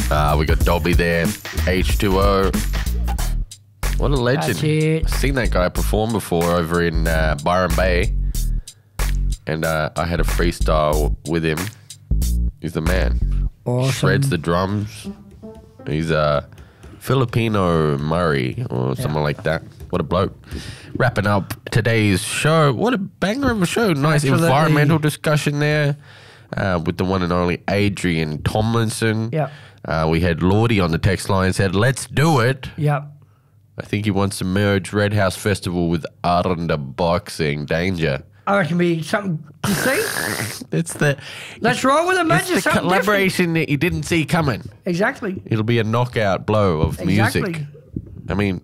We got Dobby there, H2O. What a legend. I've seen that guy perform before over in Byron Bay. And I had a freestyle with him. He's the man. Awesome. Shreds the drums. He's Filipino Murray or something like that. What a bloke. Wrapping up today's show. What a banger of a show. Nice environmental discussion there with the one and only Adrian Tomlinson. Yep. We had Lordy on the text line, said, let's do it. Yep. I think he wants to merge Red House Festival with Aranda Boxing Danger. I reckon it'll be something to see. Let's roll with it, man. It's the collaboration that you didn't see coming. Exactly. It'll be a knockout blow of music. I mean,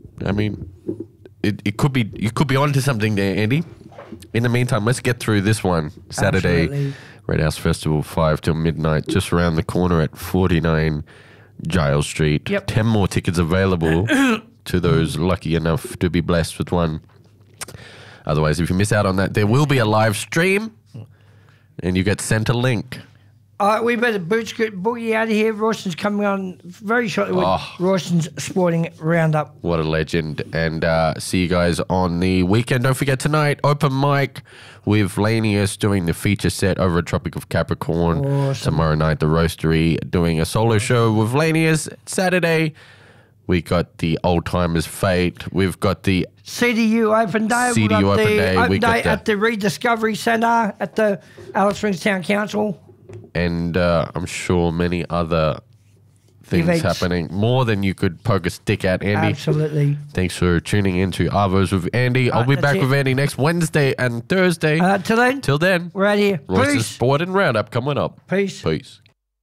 it could be. You could be onto something there, Andy. In the meantime, let's get through this one. Saturday, Absolutely. Red House Festival, 5 till midnight, just around the corner at 49 Giles Street. Yep. 10 more tickets available to those lucky enough to be blessed with one. Otherwise, if you miss out on that, there will be a live stream and you get sent a link. All right, we better boogie out of here. Rawson's coming on very shortly with Rawson's Sporting Roundup. What a legend. And see you guys on the weekend. Don't forget tonight, open mic with Lanius doing the feature set over at Tropic of Capricorn. Awesome. Tomorrow night, the Roastery doing a solo show with Lanius. Saturday, we got the Old Timers Fate. We've got the CDU Open Day. CDU Open Day. Open Day at the Rediscovery Centre at the Alice Springs Town Council. And I'm sure many other things Events. happening. More than you could poke a stick at, Andy. Absolutely. Thanks for tuning in to Arvos with Andy. I'll be back with Andy next Wednesday and Thursday. Till then, we're out here. Royce's Sport and Roundup coming up. Peace. Peace.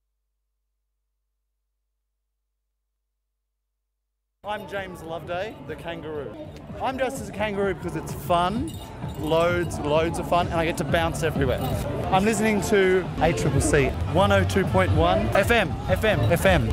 I'm James Loveday, the kangaroo. I'm dressed as a kangaroo because it's fun, loads of fun, and I get to bounce everywhere. I'm listening to ACCC 102.1 FM.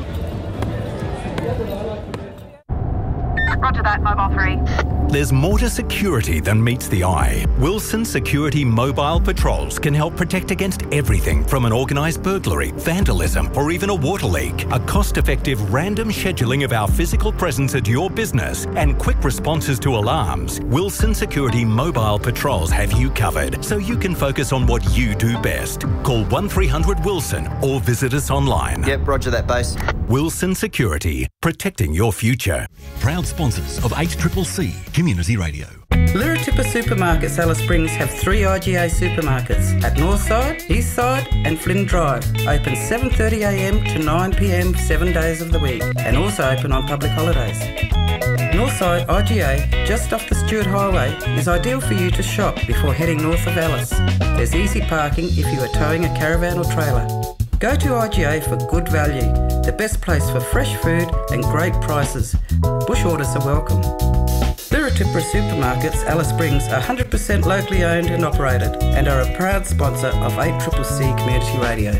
Roger that, Mobile 3. There's more to security than meets the eye. Wilson Security Mobile Patrols can help protect against everything from an organised burglary, vandalism, or even a water leak. A cost-effective random scheduling of our physical presence at your business and quick responses to alarms. Wilson Security Mobile Patrols have you covered, so you can focus on what you do best. Call 1300 Wilson or visit us online. Yep, roger that, base. Wilson Security, protecting your future. Proud sponsors of HCCC Community Radio. Lirratippa Supermarkets Alice Springs have 3 IGA supermarkets at Northside, Eastside and Flynn Drive. Open 7:30am to 9pm 7 days of the week and also open on public holidays. Northside IGA, just off the Stewart Highway, is ideal for you to shop before heading north of Alice. There's easy parking if you are towing a caravan or trailer. Go to IGA for good value, the best place for fresh food and great prices. Bush orders are welcome. Lirratippa Supermarkets Alice Springs are 100% locally owned and operated and are a proud sponsor of 8CCC Community Radio.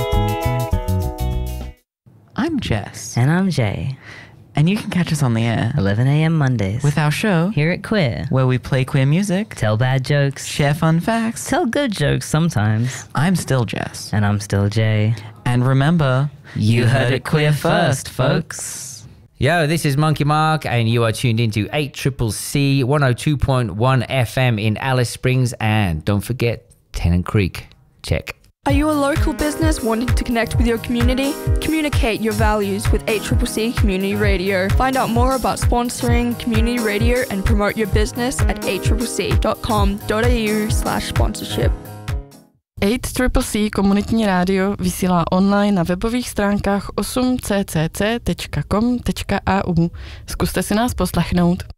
I'm Jess. And I'm Jay. And you can catch us on the air 11am Mondays with our show Here at Queer, where we play queer music, tell bad jokes, share fun facts, tell good jokes sometimes. I'm still Jess. And I'm still Jay. And remember, you heard it queer first, folks. Yo, this is Monkey Mark, and you are tuned into 8CCC 102.1 FM in Alice Springs. And don't forget, Tennant Creek. Check. Are you a local business wanting to connect with your community? Communicate your values with 8CCC Community Radio. Find out more about sponsoring community radio and promote your business at 8CCC.com.au/sponsorship. 8CCC komunitní rádio vysílá online na webových stránkách 8ccc.com.au. Zkuste si nás poslechnout.